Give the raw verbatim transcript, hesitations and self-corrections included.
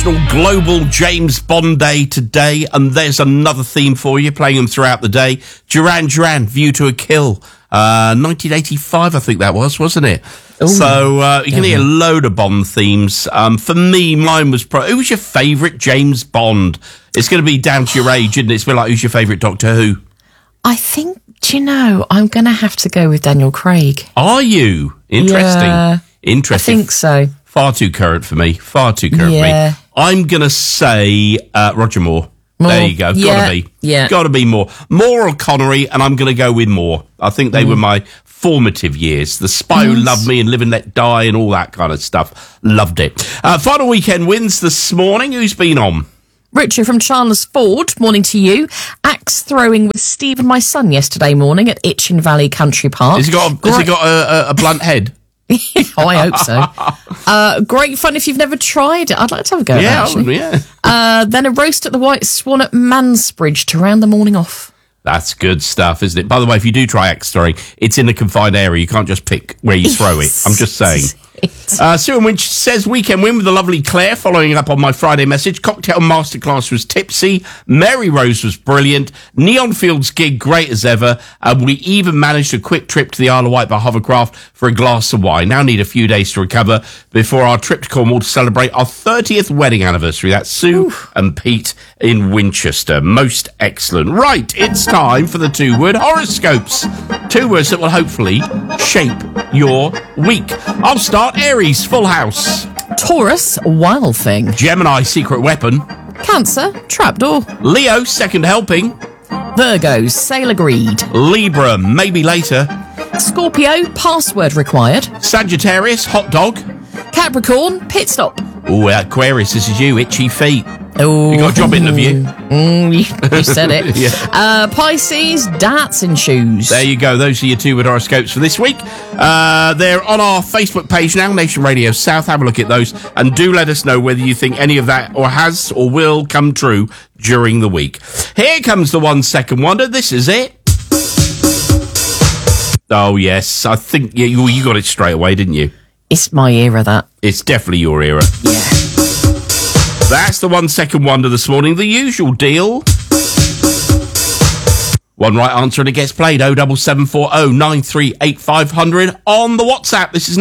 National Global James Bond Day today, and there's another theme for you, playing them throughout the day. Duran Duran, View to a Kill. Uh, nineteen eighty-five, I think that was, wasn't it? Ooh. So uh, you can hear a load of Bond themes. Um, for me, mine was... Pro- who was your favourite James Bond? It's going to be down to your age, isn't it? It's a bit like, who's your favourite Doctor Who? I think, do you know, I'm going to have to go with Daniel Craig. Are you? Interesting. Yeah, Interesting. I think so. Far too current for me. Far too current Yeah. for me. I'm going to say uh, Roger Moore. Moore. There you go. Yeah. Gotta be. Yeah. Gotta be Moore. Moore or Connery, and I'm going to go with Moore. I think they mm. were my formative years. The Spy Who Yes. Loved Me and Live and Let Die and all that kind of stuff. Loved it. Uh, final weekend wins this morning. Who's been on? Richard from Chandler's Ford, morning to you. Axe throwing with Steve and my son yesterday morning at Itchen Valley Country Park. Has he got a, Great- has he got a, a, a blunt head? Oh, I hope so. Uh, great fun if you've never tried it. I'd like to have a go Yeah, at it, actually. yeah. Uh, then a roast at the White Swan at Mansbridge to round the morning off. That's good stuff, isn't it? By the way, if you do try axe throwing, it's in a confined area. You can't just pick where you throw it. I'm just saying. Uh, Sue and Winch says weekend win with the lovely Claire, following up on my Friday message. Cocktail masterclass was tipsy. Mary Rose was brilliant. Neon Fields gig great as ever. And we even managed a quick trip to the Isle of Wight by hovercraft for a glass of wine. Now need a few days to recover before our trip to Cornwall to celebrate our thirtieth wedding anniversary. That's Sue Oof. and Pete in Winchester. Most excellent. Right, it's time for the two-word horoscopes. Two words that will hopefully shape your week. I'll start. Aries, full house. Taurus, wild thing. Gemini, secret weapon. Cancer, trapdoor. Leo, second helping. Virgo, sale agreed. Libra, maybe later. Scorpio, password required. Sagittarius, hot dog. Capricorn, pit stop. Oh, Aquarius, this is you, itchy feet. Oh, you got a job interview. Mm, you, you said it. Yeah. uh, Pisces, darts and shoes. There you go. Those are your two-word horoscopes for this week. Uh, they're on our Facebook page now, Nation Radio South. Have a look at those, and do let us know whether you think any of that or has or will come true during the week. Here comes the one second wonder. This is it. Oh yes, I think you you got it straight away, didn't you? It's my era, that. It's definitely your era. Yeah. That's the one second wonder this morning. The usual deal. One right answer and it gets played. oh double seven four oh nine three eight five hundred on the WhatsApp. This is